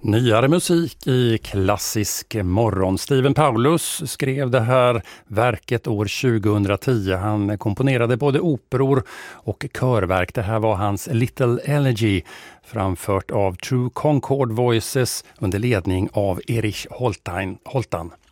Nyare musik i klassisk morgon. Steven Paulus skrev det här verket år 2010. Han komponerade både operor och körverk. Det här var hans Little Elegy, framfört av True Concord Voices under ledning av Erich Holtan.